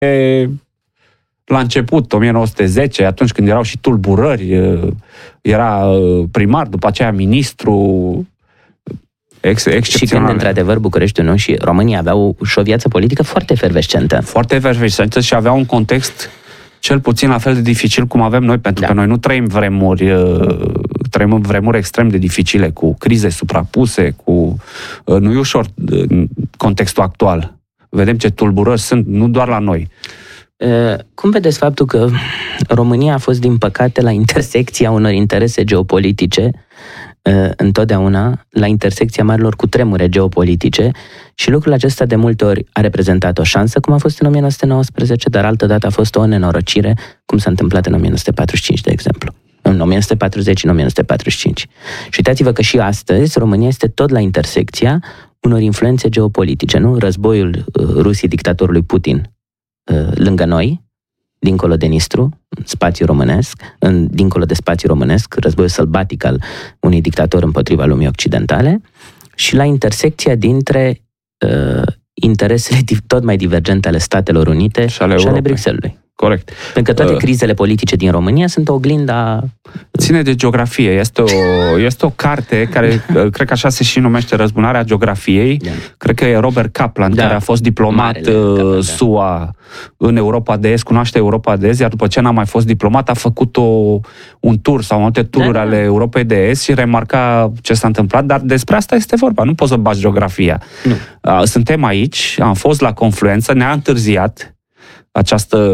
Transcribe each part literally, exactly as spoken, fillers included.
la început, o mie nouă sute zece, atunci când erau și tulburări, era primar, după aceea ministru, ex- excepțional. Și când, într-adevăr, Bucureștiul nu și România aveau și o viață politică foarte efervescentă. Foarte efervescentă și aveau un context cel puțin la fel de dificil cum avem noi, pentru da. că noi nu trăim vremuri, trăim în vremuri extrem de dificile, cu crize suprapuse, cu... Nu e ușor contextul actual. Vedem ce tulburări sunt, nu doar la noi. Cum vedeți faptul că România a fost, din păcate, la intersecția unor interese geopolitice, întotdeauna, la intersecția marilor cutremure geopolitice, și lucrul acesta de multe ori a reprezentat o șansă, cum a fost în o mie nouă sute nouăsprezece, dar altă dată a fost o nenorocire, cum s-a întâmplat în o mie nouă sute patruzeci și cinci, de exemplu. În o mie nouă sute patruzeci, în o mie nouă sute patruzeci și cinci. Și uitați-vă că și astăzi România este tot la intersecția unor influențe geopolitice, nu? Războiul Rusiei dictatorului Putin lângă noi, dincolo de Nistru, spațiu românesc, în, dincolo de spațiu românesc, războiul sălbatic al unui dictator împotriva lumii occidentale, și la intersecția dintre uh, interesele tot mai divergente ale Statelor Unite și ale, și ale Bruxellesului. Corect. Pentru că toate crizele politice din România sunt o oglinda... Ține de geografie. Este o, este o carte care, cred că așa se și numește, Răzbunarea geografiei. Da. Cred că e Robert Kaplan, da. care a fost diplomat Kaplan, S U A da. în Europa de Est, cunoaște Europa de Est, iar după ce n-a mai fost diplomat, a făcut o, un tur sau multe tururi da, da. ale Europei de Est și remarca ce s-a întâmplat, dar despre asta este vorba. Nu poți să bagi geografia. Nu. Suntem aici, am fost la confluență, ne-a întârziat această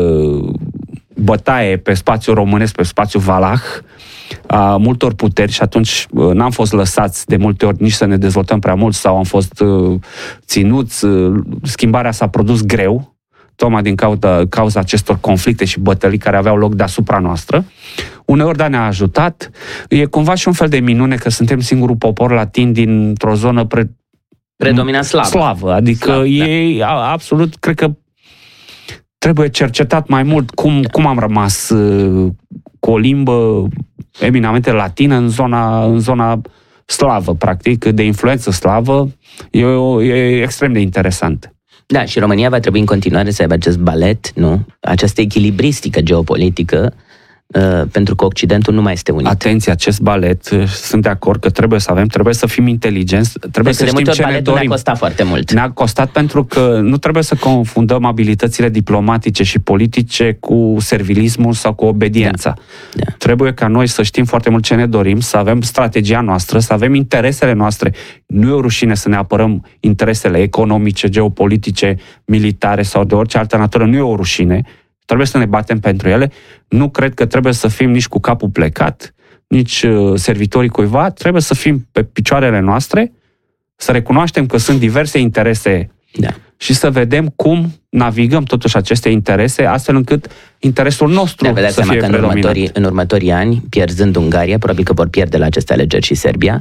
bătaie pe spațiul românesc, pe spațiul valah, a multor puteri, și atunci n-am fost lăsați de multe ori nici să ne dezvoltăm prea mult sau am fost uh, ținuți. Schimbarea s-a produs greu, tocmai din cauza, cauza acestor conflicte și bătălii care aveau loc deasupra noastră. Uneori, da, ne-a ajutat. E cumva și un fel de minune că suntem singurul popor latin dintr-o zonă pre... predominant slavă. slavă. Adică Slav, e da. absolut, cred că trebuie cercetat mai mult cum, cum am rămas uh, cu o limbă eminamente latină în zona, în zona slavă, practic, de influență slavă. E, e extrem de interesant. Da, și România va trebui în continuare să aibă acest balet, nu? Această echilibristică geopolitică, Uh, pentru că Occidentul nu mai este unit. Atenție, acest balet, sunt de acord că trebuie să avem, trebuie să fim inteligenți, trebuie pentru să știm ce ne dorim. Ne-a costat foarte mult. Ne-a costat pentru că nu trebuie să confundăm abilitățile diplomatice și politice cu servilismul sau cu obediența. Da. Da. Trebuie ca noi să știm foarte mult ce ne dorim, să avem strategia noastră, să avem interesele noastre. Nu e o rușine să ne apărăm interesele economice, geopolitice, militare sau de orice altă natură, nu e o rușine. Trebuie să ne batem pentru ele. Nu cred că trebuie să fim nici cu capul plecat, nici uh, servitorii cuiva. Trebuie să fim pe picioarele noastre, să recunoaștem că sunt diverse interese da. și să vedem cum navigăm totuși aceste interese, astfel încât interesul nostru da, să fie că în următorii, în următorii ani, pierzând Ungaria, probabil că vor pierde la aceste alegeri și Serbia,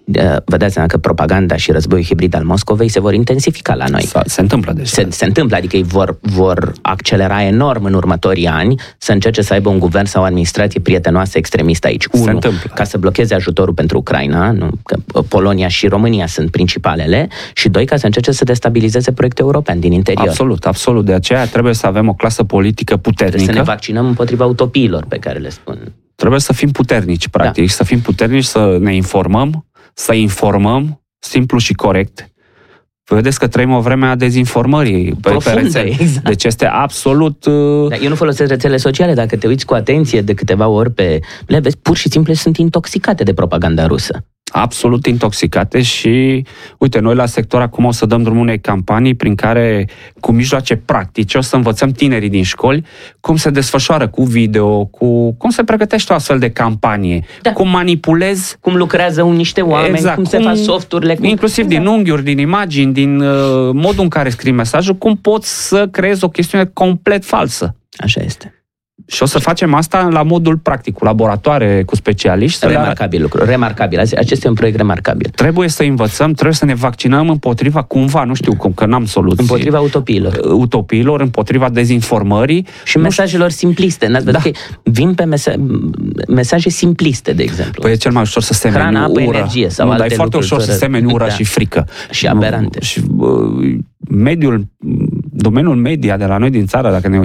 vă dați seama că propaganda și războiul hibrid al Moscovei se vor intensifica la noi. Se, se întâmplă deja. Se, se întâmplă, adică ei vor, vor accelera enorm în următorii ani să încerce să aibă un guvern sau o administrație prietenoasă extremistă aici. Unu, ca să blocheze ajutorul pentru Ucraina, nu? Că Polonia și România sunt principalele, și doi, ca să încerce să destabilizeze proiectul european din interior. Absolut, absolut. De aceea trebuie să avem o clasă politică puternică. Trebuie să ne vaccinăm împotriva utopiilor pe care le spun. Trebuie să fim puternici, practic, da. să fim puternici, să ne informăm, să informăm simplu și corect. Vedeți că trăim o vreme a dezinformării pe, Profundă, pe rețele. Exact. Deci este absolut... Uh... Da, eu nu folosesc rețele sociale, dacă te uiți cu atenție de câteva ori pe... Le vezi, pur și simplu sunt intoxicate de propaganda rusă. Absolut intoxicate și, uite, noi la sector acum o să dăm drumul unei campanii prin care, cu mijloace practice, o să învățăm tinerii din școli cum se desfășoară cu video, cu cum se pregătește o astfel de campanie, da. cum manipulezi... Cum lucrează niște oameni, exact, cum se cum, fac softurile. Cum... Inclusiv din unghiuri, din imagini, din uh, modul în care scrii mesajul, cum poți să creezi o chestiune complet falsă. Așa este. Și o să facem asta la modul practic, cu laboratoare, cu specialiști. Remarcabil lucru, remarcabil. Acesta este un proiect remarcabil. Trebuie să învățăm, trebuie să ne vaccinăm împotriva cumva, nu știu cum, că n-am soluții. Împotriva utopiilor. Utopiilor, împotriva dezinformării. Și mesajelor simpliste. N-ați văzut da. că vin pe mesa- mesaje simpliste, de exemplu. Păi e cel mai ușor să semeni Hrana, apă, ură. energie sau nu, alte dar e foarte ușor fără... să semeni ură da. și frică. Și aberante. Și uh, mediul domeniul media de la noi din țară, dacă ne